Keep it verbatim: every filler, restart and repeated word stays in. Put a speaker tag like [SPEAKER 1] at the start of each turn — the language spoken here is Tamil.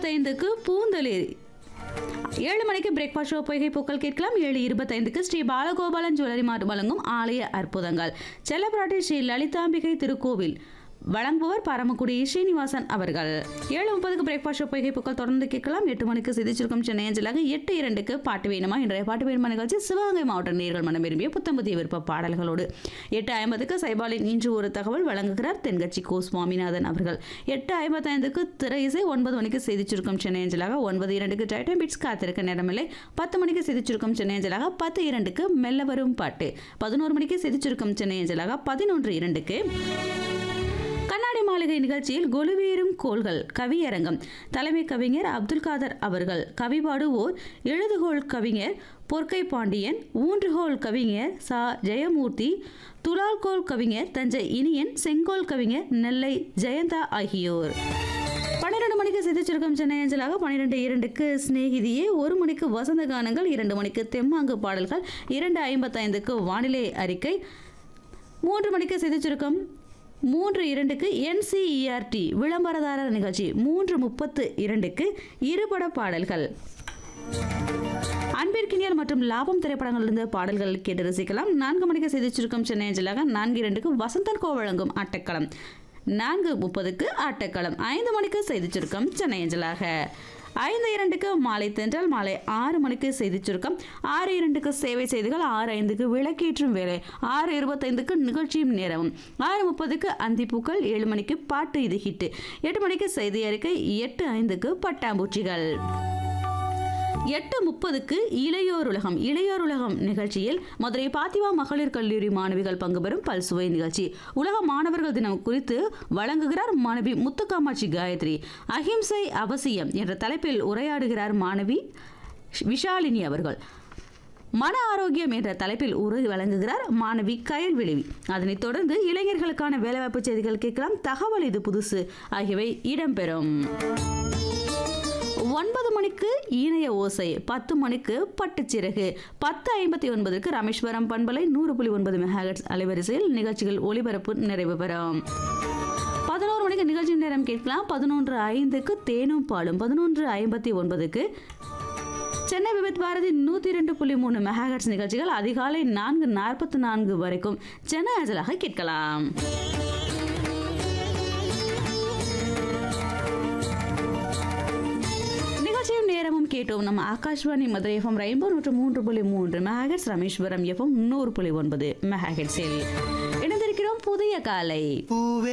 [SPEAKER 1] இருபத்தைந்துக்கு பூந்தளிர், ஏழு மணிக்கு பிரேக்ஃபாஸ்ட் ஷோ பொய்கை பூக்கள் கேட்கலாம். ஏழு இருபத்தைந்துக்கு ஸ்ரீ பாலகோபாலன் ஜுவல்லரி மார்ட் வழங்கும் ஆலய அற்புதங்கள். செல்லப்பிராட்டி ஸ்ரீ லலிதாம்பிகை திருக்கோவில் வழங்குபவர் பரமக்குடி ஸ்ரீனிவாசன் அவர்கள். ஏழு முப்பதுக்கு பிரேக்ஃபாஸ்ட் ஷோ பொய்கை பூக்கள் தொடர்ந்து கேட்கலாம். எட்டு மணிக்கு சிதிச்சிருக்கும் சென்னை அஞ்சலாக. எட்டு இரண்டுக்கு பாட்டு வேணுமா இன்றைய பாட்டு வேணுமா நிகழ்ச்சி சிவகங்கை மாவட்ட நேர்கள் மனம் விரும்பிய புத்தம் புதிய விருப்ப பாடல்களோடு. எட்டு ஐம்பதுக்கு சைபாலின் இன்று ஒரு தகவல் வழங்குகிறார் தென்கட்சி கோ சுவாமிநாதன் அவர்கள். எட்டு ஐம்பத்தைந்துக்கு திரை இசை. ஒன்பது மணிக்கு சிதிச்சிருக்கும் சென்னை அஞ்சலாக. ஒன்பது இரண்டுக்கு டைட்டன் பிட்ஸ் காத்திருக்க நேரமில்லை. பத்து மணிக்கு சிதிச்சிருக்கும் சென்னை அஞ்சலாக. பத்து இரண்டுக்கு மெல்ல வரும் பாட்டு. பதினோரு மணிக்கு சிதிச்சிருக்கும் சென்னை அஞ்சலாக. பதினொன்று இரண்டுக்கு கண்ணாடி மாளிகை நிகழ்ச்சியில் கொலுவேறும் கோள்கள் கவியரங்கம். தலைமை கவிஞர் அப்துல் காதர் அவர்கள். கவி பாடுவோர் எழுதுகோள் கவிஞர் பொற்கை பாண்டியன், ஊன்றுகோள் கவிஞர் சா ஜெயமூர்த்தி, துலால்கோள் கவிஞர் தஞ்சை இனியன், செங்கோல் கவிஞர் நெல்லை ஜெயந்தா ஆகியோர். பன்னிரண்டு மணிக்கு சிதிச்சிருக்கும் சென்னை அஞ்சலாக. பன்னிரெண்டு இரண்டுக்கு சிநேகிதியே. ஒரு மணிக்கு வசந்த கானங்கள். இரண்டு மணிக்கு தெம்மாங்கு பாடல்கள். இரண்டு ஐம்பத்தைந்துக்கு வானிலை அறிக்கை. மூன்று மணிக்கு சிதிச்சிருக்கும். மூன்று இரண்டுக்கு என்சிஇஆர்டி விளம்பரதாரர் நிகழ்ச்சி. மூன்று முப்பத்து இரண்டுக்கு இருபட பாடல்கள். அன்பிற்கினியர் மற்றும் லாபம் திரைப்படங்களிலிருந்து பாடல்கள் கேட்டு ரசிக்கலாம். நான்கு மணிக்கு சிதிச்சிருக்கும் சென்னை அஞ்சலாக. நான்கு இரண்டுக்கு வசந்தன் கோ வழங்கும் ஆட்டக்களம். நான்கு முப்பதுக்கு ஆட்டக்களம். ஐந்து மணிக்கு செய்திச் சுருக்கம் சென்னை அஞ்சலாக. ஐந்து இரண்டுக்கு மாலை தென்றல். மாலை ஆறு மணிக்கு செய்திச் சுருக்கம். ஆறு இரண்டுக்கு சேவை செய்திகள். ஆறு ஐந்துக்கு விளக்கேற்றும் வேலை. ஆறு இருபத்தைந்துக்கு நிகழ்ச்சியும் நேரமும். ஆறு முப்பதுக்கு அந்திப்பூக்கள். ஏழு மணிக்கு பாட்டு இது ஹிட்டு. எட்டு மணிக்கு செய்தி அறிக்கை. எட்டு ஐந்துக்கு பட்டாம்பூச்சிகள். எட்டு முப்பதுக்கு இளையோர் உலகம். இளையோர் உலகம் நிகழ்ச்சியில் மதுரை பாத்திமா மகளிர் கல்லூரி மாணவிகள் பங்கு பெறும் பல்சுவை நிகழ்ச்சி. உலக மாணவர்கள் தினம் குறித்து வழங்குகிறார் மாணவி முத்துக்காமாட்சி காயத்ரி. அஹிம்சை அவசியம் என்ற தலைப்பில் உரையாடுகிறார் மாணவி விஷாலினி அவர்கள். மன ஆரோக்கியம் என்ற தலைப்பில் உரை வழங்குகிறார் மாணவி கயல்விழி. அதனைத் தொடர்ந்து இளைஞர்களுக்கான வேலைவாய்ப்பு செய்திகள் கேட்கலாம். தகவல் இது புதுசு ஆகியவை இடம்பெறும். ஒன்பது மணிக்கு ஈனைய ஓசை. பத்து மணிக்கு பட்டுச்சிறகு. பத்து ஐம்பத்தி ஒன்பதுக்கு ராமேஸ்வரம் பண்பலை நூறு புள்ளி ஒன்பது மெகாஹெர்ட்ஸ் அலைவரிசையில் நிகழ்ச்சிகள் ஒளிபரப்பு நிறைவு பெறும். பதினோரு மணிக்கு நிகழ்ச்சி நேரம் கேட்கலாம். பதினொன்று ஐந்துக்கு தேனும் பாலும். பதினொன்று ஐம்பத்தி ஒன்பதுக்கு சென்னை விபத் பாரதி நூற்றி இரண்டு புள்ளி மூணு மெகாஹெர்ட்ஸ் நிகழ்ச்சிகள் அதிகாலை நான்கு நாற்பத்தி நான்கு வரைக்கும் சென்னை அஞ்சலாக கேட்கலாம். நேரமும் கேட்டோம். நம்ம ஆகாஷ்வாணி மதுரை எஃப்எம் ரெயின்போ நூற்று மூன்று புள்ளி மூன்று மெகாஹெர்ட்ஸ், ராமேஸ்வரம் எஃப்எம் நூறு புள்ளி ஒன்பது மெகாஹெர்ட்ஸில் இணைந்திருக்கிறோம். புதிய காலை.